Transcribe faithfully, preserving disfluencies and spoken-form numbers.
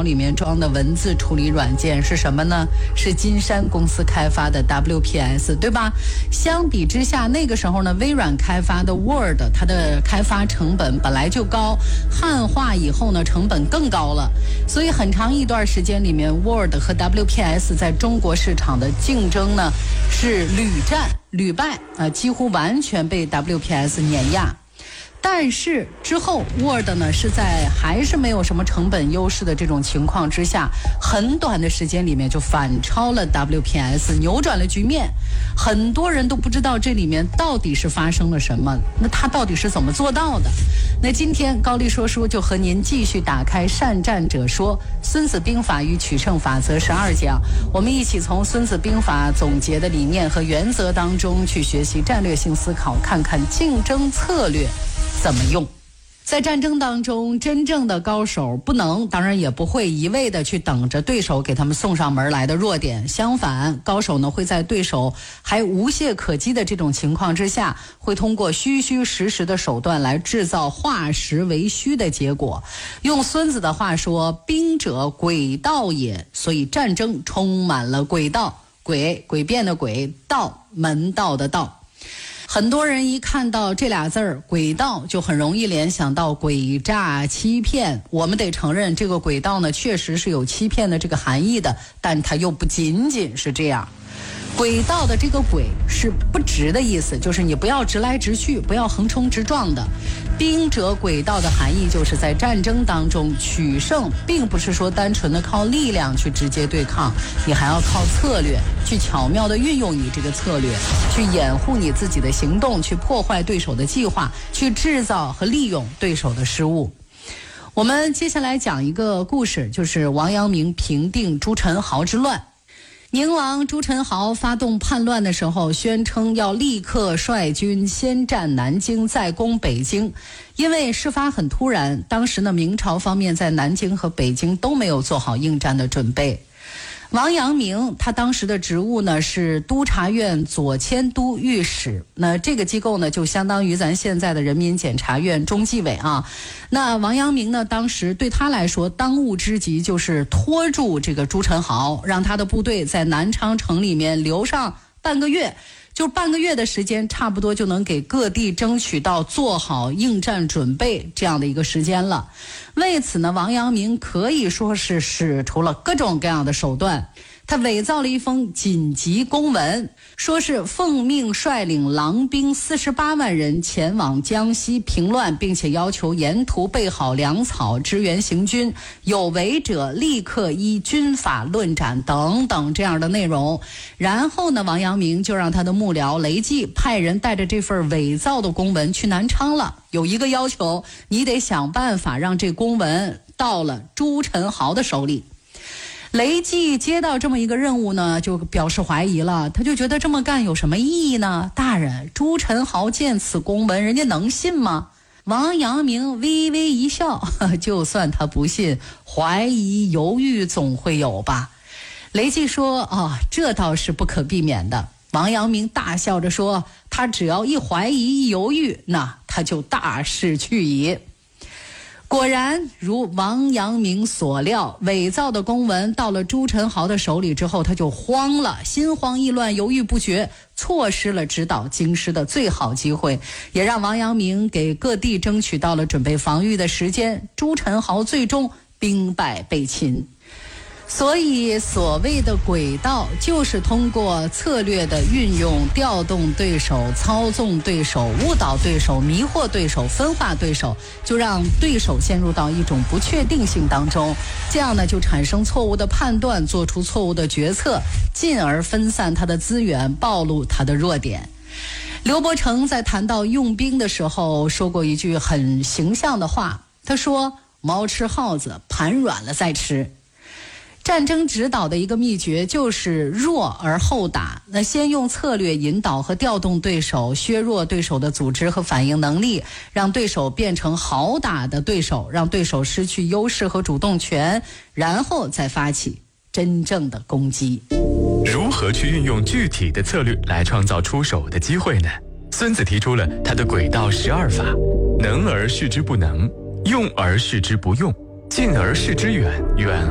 里面装的文字处理软件是什么呢？是金山公司开发的 W P S， 对吧？相比之下，那个时候呢，微软开发的 Word， 它的开发成本本来就高，汉化以后呢，成本更高了。所以很长一段时间里面 ，Word 和 W P S 在中国市场的竞争呢是屡战屡败啊、呃，几乎完全被 W P S 碾压。但是之后 Word 呢是在还是没有什么成本优势的这种情况之下，很短的时间里面就反超了 W P S， 扭转了局面。很多人都不知道这里面到底是发生了什么，那他到底是怎么做到的？那今天高丽说书就和您继续打开善战者说孙子兵法与取胜法则十二讲，我们一起从孙子兵法总结的理念和原则当中去学习战略性思考，看看竞争策略怎么用。在战争当中，真正的高手不能，当然也不会一味的去等着对手给他们送上门来的弱点。相反，高手呢会在对手还无懈可击的这种情况之下，会通过虚虚实实的手段来制造化实为虚的结果。用孙子的话说，兵者诡道也，所以战争充满了诡道。诡，诡辩的诡，道，门道的道。很多人一看到这俩字儿诡道，就很容易联想到诡诈欺骗。我们得承认，这个诡道呢确实是有欺骗的这个含义的，但它又不仅仅是这样。轨道的这个轨是不直的意思，就是你不要直来直去，不要横冲直撞的。兵者轨道的含义就是在战争当中取胜，并不是说单纯的靠力量去直接对抗，你还要靠策略，去巧妙的运用你这个策略，去掩护你自己的行动，去破坏对手的计划，去制造和利用对手的失误。我们接下来讲一个故事，就是王阳明平定朱宸濠之乱。宁王朱宸濠发动叛乱的时候，宣称要立刻率军先占南京，再攻北京。因为事发很突然，当时呢，明朝方面在南京和北京都没有做好应战的准备。王阳明他当时的职务呢是督察院左迁都御史，那这个机构呢就相当于咱现在的人民检察院中纪委啊。那王阳明呢当时对他来说当务之急就是拖住这个朱宸濠，让他的部队在南昌城里面留上半个月，就半个月的时间，差不多就能给各地争取到做好应战准备这样的一个时间了。为此呢，王阳明可以说是使出了各种各样的手段。他伪造了一封紧急公文，说是奉命率领狼兵四十八万人前往江西平乱，并且要求沿途备好粮草支援行军，有违者立刻依军法论斩等等这样的内容。然后呢，王阳明就让他的幕僚雷季派人带着这份伪造的公文去南昌了。有一个要求，你得想办法让这公文到了朱宸濠的手里。雷季接到这么一个任务呢，就表示怀疑了，他就觉得这么干有什么意义呢？大人，朱宸濠见此公文，人家能信吗？王阳明微微一笑，就算他不信，怀疑犹豫总会有吧。雷季说，哦，这倒是不可避免的。王阳明大笑着说，他只要一怀疑一犹豫，那他就大势去矣。果然如王阳明所料，伪造的公文到了朱宸濠的手里之后，他就慌了，心慌意乱，犹豫不决，错失了直捣京师的最好机会，也让王阳明给各地争取到了准备防御的时间。朱宸濠最终兵败被擒。所以所谓的诡道，就是通过策略的运用，调动对手，操纵对手，误导对手，迷惑对手，分化对手，就让对手陷入到一种不确定性当中，这样呢就产生错误的判断，做出错误的决策，进而分散他的资源，暴露他的弱点。刘伯承在谈到用兵的时候说过一句很形象的话，他说，猫吃耗子，盘软了再吃。战争指导的一个秘诀就是弱而后打，那先用策略引导和调动对手，削弱对手的组织和反应能力，让对手变成好打的对手，让对手失去优势和主动权，然后再发起真正的攻击。 如何去运用具体的策略来创造出手的机会呢？孙子提出了他的轨道十二法：能而示之不能，用而示之不用，近而示之远，远